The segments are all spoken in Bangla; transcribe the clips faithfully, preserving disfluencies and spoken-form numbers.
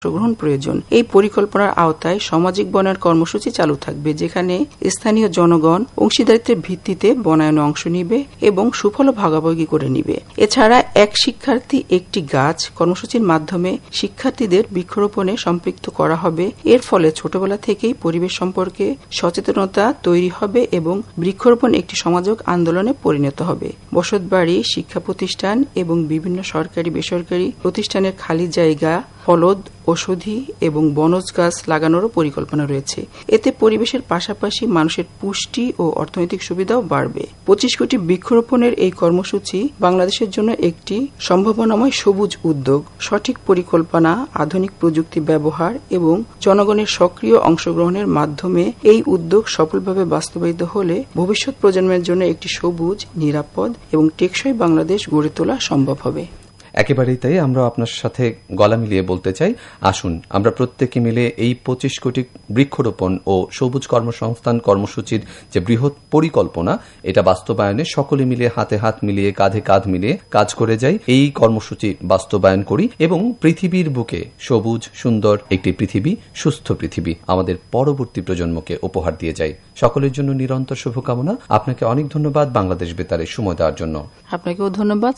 গ্রহণ প্রয়োজন। এই পরিকল্পনার আওতায় সামাজিক বনায়ন কর্মসূচি চালু থাকবে, যেখানে স্থানীয় জনগণ অংশীদারিত্বের ভিত্তিতে বনায়নে অংশ নিবে এবং সুফল ভাগাভাগি করে নিবে। এছাড়া এক শিক্ষার্থী একটি গাছ কর্মসূচির মাধ্যমে শিক্ষার্থীদের বৃক্ষরোপণে সম্পৃক্ত করা হবে। এর ফলে ছোটবেলা থেকেই পরিবেশ সম্পর্কে সচেতনতা তৈরি হবে এবং বৃক্ষরোপণ একটি সমাজক আন্দোলনে পরিণত হবে। বসতবাড়ি, শিক্ষা প্রতিষ্ঠান এবং বিভিন্ন সরকারি বেসরকারি প্রতিষ্ঠানের খালি জায়গা ফলদ, ঔষধি এবং বনজ গাছ লাগানোরও পরিকল্পনা রয়েছে। এতে পরিবেশের পাশাপাশি মানুষের পুষ্টি ও অর্থনৈতিক সুবিধাও বাড়বে। পঁচিশ কোটি বৃক্ষরোপণের এই কর্মসূচি বাংলাদেশের জন্য একটি সম্ভাবনাময় সবুজ উদ্যোগ। সঠিক পরিকল্পনা, আধুনিক প্রযুক্তি ব্যবহার এবং জনগণের সক্রিয় অংশগ্রহণের মাধ্যমে এই উদ্যোগ সফলভাবে বাস্তবায়িত হলে ভবিষ্যৎ প্রজন্মের জন্য একটি সবুজ, নিরাপদ এবং টেকসই বাংলাদেশ গড়ে তোলা সম্ভব হবে। একেবারেই তাই। আমরা আপনার সাথে গলা মিলিয়ে বলতে চাই, আসুন আমরা প্রত্যেকে মিলে এই পঁচিশ কোটি বৃক্ষরোপণ ও সবুজ কর্মসংস্থান কর্মসূচির যে বৃহৎ পরিকল্পনা, এটা বাস্তবায়নে সকলে মিলে হাতে হাত মিলিয়ে কাঁধে কাঁধ মিলিয়ে কাজ করে যাই। এই কর্মসূচি বাস্তবায়ন করি এবং পৃথিবীর বুকে সবুজ সুন্দর একটি পৃথিবী, সুস্থ পৃথিবী আমাদের পরবর্তী প্রজন্মকে উপহার দিয়ে যাই। সকলের জন্য নিরন্তর শুভকামনা। আপনাকে অনেক ধন্যবাদ বাংলাদেশ বেতারে সময় দেওয়ার জন্য। আপনাকেও ধন্যবাদ।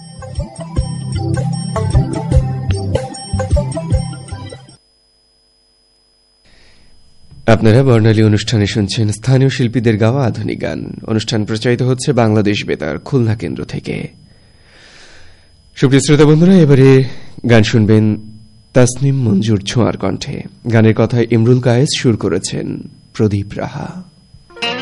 আপনারা বর্ণালী অনুষ্ঠানে শুনছেন স্থানীয় শিল্পীদের গাওয়া আধুনিক গান। অনুষ্ঠান প্রচারিত হচ্ছে বাংলাদেশ বেতার খুলনা কেন্দ্র থেকে। সুপ্রিয় শ্রোতা বন্ধুরা, এবারে গান শুনবেন তাসনিম মঞ্জুর ছোঁয়ার কণ্ঠে। গানের কথায় ইমরুল কায়েস, সুর করেছেন প্রদীপ রাহা।